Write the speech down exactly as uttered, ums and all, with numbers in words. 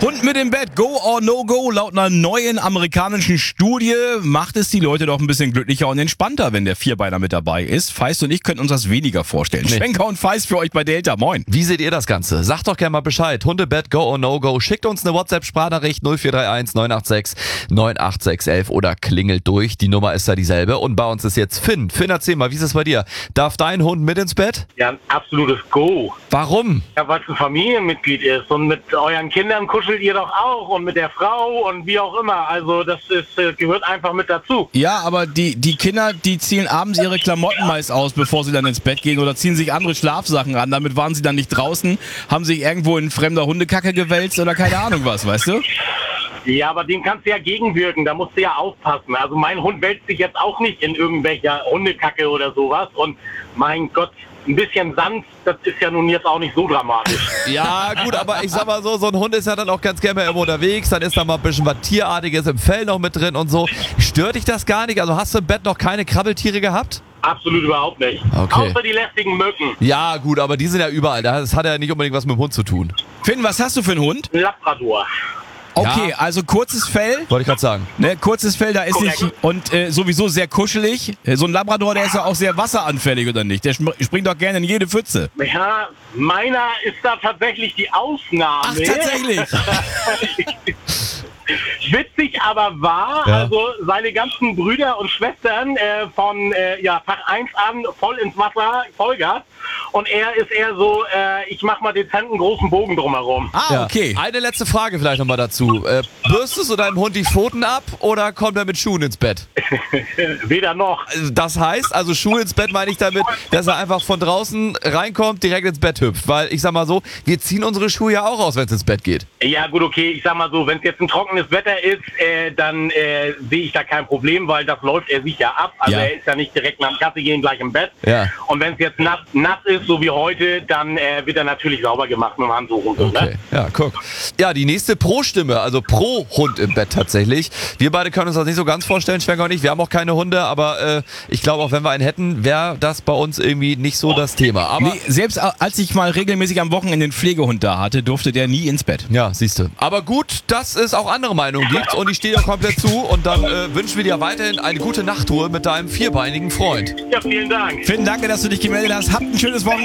Hund mit im Bett, go or no go? Laut einer neuen amerikanischen Studie macht es die Leute doch ein bisschen glücklicher und entspannter, wenn der Vierbeiner mit dabei ist. Feist und ich könnten uns das weniger vorstellen. Nee. Schwenker und Feist für euch bei Delta, moin. Wie seht ihr das Ganze? Sagt doch gerne mal Bescheid. Hundebett, go or no go? Schickt uns eine WhatsApp-Sprachnachricht null vier drei eins neun acht sechs neun acht sechs eins oder klingelt durch. Die Nummer ist da dieselbe. Und bei uns ist jetzt Finn. Finn, erzähl mal, wie ist es bei dir? Darf dein Hund mit ins Bett? Ja, ein absolutes Go. Warum? Ja, weil es ein Familienmitglied ist und mit euren Kindern kuschelt ihr doch auch und mit der Frau und wie auch immer. Also das ist, äh, gehört einfach mit dazu. Ja, aber die, die Kinder, die ziehen abends ihre Klamotten meist aus, bevor sie dann ins Bett gehen oder ziehen sich andere Schlafsachen an. Damit waren sie dann nicht draußen, haben sich irgendwo in fremder Hundekacke gewälzt oder keine Ahnung was, weißt du? Ja, aber dem kannst du ja gegenwirken, da musst du ja aufpassen. Also mein Hund wälzt sich jetzt auch nicht in irgendwelcher Hundekacke oder sowas und mein Gott, ein bisschen Sand, das ist ja nun jetzt auch nicht so dramatisch. Ja, gut, aber ich sag mal so, so ein Hund ist ja dann auch ganz gerne immer unterwegs, dann ist da mal ein bisschen was Tierartiges im Fell noch mit drin und so. Stört dich das gar nicht? Also hast du im Bett noch keine Krabbeltiere gehabt? Absolut überhaupt nicht. Okay. Außer die lästigen Mücken. Ja, gut, aber die sind ja überall. Das hat ja nicht unbedingt was mit dem Hund zu tun. Finn, was hast du für einen Hund? Ein Labrador. Okay, Ja. also kurzes Fell. Wollte ich gerade sagen. Ne, kurzes Fell, da ist Korrekt. nicht. Und äh, sowieso sehr kuschelig. Äh, So ein Labrador, der ist ja auch sehr wasseranfällig, oder nicht? Der spr- springt doch gerne in jede Pfütze. Ja, meiner ist da tatsächlich die Ausnahme. Ach, tatsächlich? Witzig aber wahr, Ja. also seine ganzen Brüder und Schwestern äh, von äh, ja, Tag eins an voll ins Wasser, Vollgas. Und er ist eher so, äh, ich mach mal dezent einen großen Bogen drumherum. Ah, Ja. okay. Eine letzte Frage vielleicht nochmal dazu. Äh, bürstest du deinem Hund die Pfoten ab oder kommt er mit Schuhen ins Bett? Weder noch. Also das heißt, also Schuhe ins Bett meine ich damit, dass er einfach von draußen reinkommt, direkt ins Bett hüpft. Weil ich sag mal so, wir ziehen unsere Schuhe ja auch aus, wenn es ins Bett geht. Ja gut, okay, ich sag mal so, wenn es jetzt ein trockenes Wetter ist, äh, dann äh, sehe ich da kein Problem, weil das läuft er sich ja ab. Also Ja. er ist ja nicht direkt nach dem Kaffee gehen gleich im Bett. Ja. Und wenn es jetzt nass, nass ist, so wie heute, dann äh, wird er natürlich sauber gemacht mit dem Handtuch und so. Okay, Ne? ja, guck. Ja, die nächste Pro-Stimme, also pro Hund im Bett tatsächlich. Wir beide können uns das nicht so ganz vorstellen, Schwenker und ich. Wir haben auch keine Hunde, aber äh, ich glaube, auch wenn wir einen hätten, wäre das bei uns irgendwie nicht so das Thema. Aber Nee, selbst a- als ich mal regelmäßig am Wochenende einen Pflegehund da hatte, durfte der nie ins Bett. ja, siehst du. Aber gut, dass es auch andere Meinungen gibt und ich stehe dir komplett zu und dann äh, wünschen wir dir weiterhin eine gute Nachtruhe mit deinem vierbeinigen Freund. Ja, vielen Dank. Finn, danke, dass du dich gemeldet hast. Habt ein schönes Wochenende.